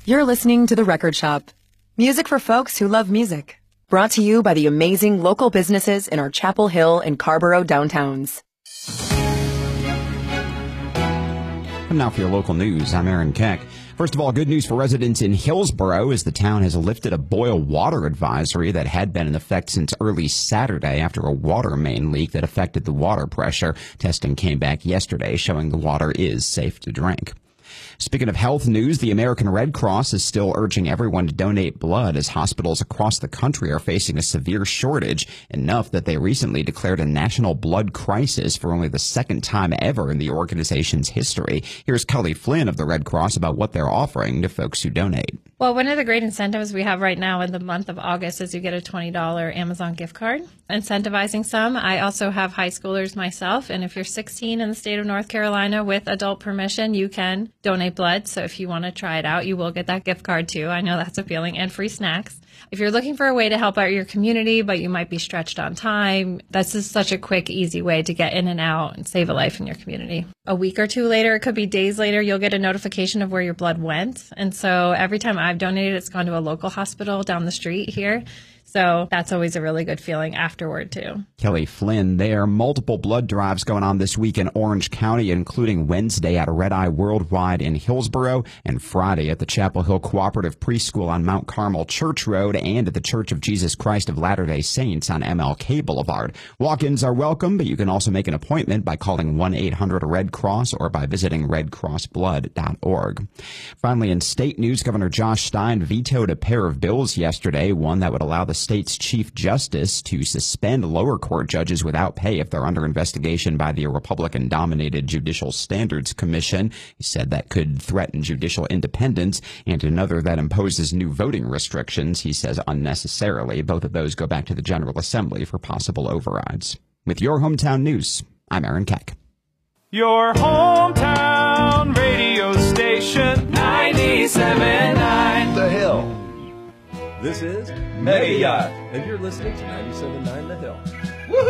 You're listening to The Record Shop. Music for folks who love music. Brought to you by the amazing local businesses in our Chapel Hill and Carborough downtowns. And now for your local news, I'm Aaron Keck. First of all, good news for residents in Hillsborough as the town has lifted a boil water advisory that had been in effect since early Saturday after a water main leak that affected the water pressure. Testing came back yesterday showing the water is safe to drink. Speaking of health news, the American Red Cross is still urging everyone to donate blood as hospitals across the country are facing a severe shortage, enough that they recently declared a national blood crisis for only the second time ever in the organization's history. Here's Kelly Flynn of the Red Cross about what they're offering to folks who donate. Well, one of the great incentives we have right now in the month of August is you get a $20 Amazon gift card, incentivizing some. I also have high schoolers myself, and if you're 16 in the state of North Carolina with adult permission, you can donate blood. So if you want to try it out, you will get that gift card too. I know that's appealing, and free snacks. If you're looking for a way to help out your community, but you might be stretched on time, that's just such a quick, easy way to get in and out and save a life in your community. A week or two later, it could be days later, you'll get a notification of where your blood went. And so every time I've donated, it's gone to a local hospital down the street here. So that's always a really good feeling afterward, too. Kelly Flynn there. Multiple blood drives going on this week in Orange County, including Wednesday at Red Eye Worldwide in Hillsborough and Friday at the Chapel Hill Cooperative Preschool on Mount Carmel Church Road and at the Church of Jesus Christ of Latter-day Saints on MLK Boulevard. Walk-ins are welcome, but you can also make an appointment by calling 1-800-RED-CROSS or by visiting redcrossblood.org. Finally, in state news, Governor Josh Stein vetoed a pair of bills yesterday, one that would allow the state's chief justice to suspend lower court judges without pay if they're under investigation by the Republican-dominated Judicial Standards Commission. He said that could threaten judicial independence, and another that imposes new voting restrictions, he says unnecessarily. Both of those go back to the General Assembly for possible overrides. With your hometown news, I'm Aaron Keck. Your hometown radio station, 97.9 The Hill. This is Mega Yacht, and you're listening to 97.9 The Hill.